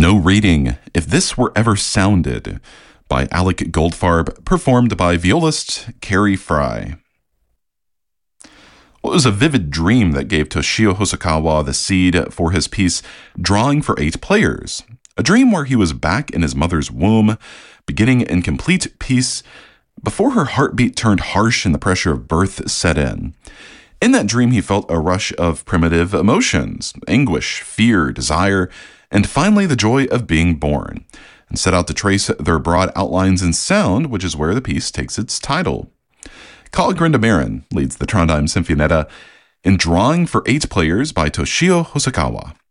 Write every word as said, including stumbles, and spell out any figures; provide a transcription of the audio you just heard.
No Rating, If This Were Ever Sounded, by Alec Goldfarb, performed by violist Carrie Fry. Well, it was a vivid dream that gave Toshio Hosokawa the seed for his piece Drawing for Eight Players, a dream where he was back in his mother's womb, beginning in complete peace, before her heartbeat turned harsh and the pressure of birth set in. In that dream, he felt a rush of primitive emotions, anguish, fear, desire, and finally the joy of being born, and set out to trace their broad outlines in sound, which is where the piece takes its title. Kyle Grinda-Marin leads the Trondheim Sinfonietta in Drawing for Eight Players by Toshio Hosokawa.